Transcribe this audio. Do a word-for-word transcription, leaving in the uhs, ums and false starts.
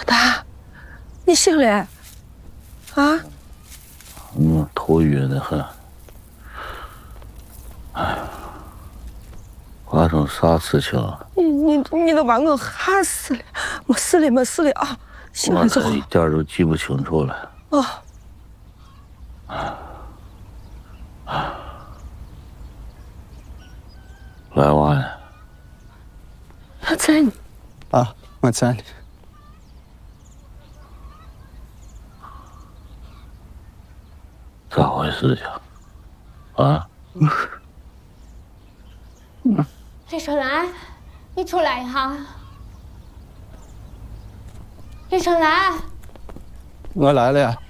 大，你醒了？啊？ 嗯，头晕得很。哎，发生啥事情了？ 你你你都把我吓死了！没事了，没事了啊！醒了就好。 我一点都记不清楚了。 哦。 来娃呢？ 他在呢。 啊，我在呢。 咋回事情？啊？ 李春兰，你出来一下。李春兰， 我来了呀。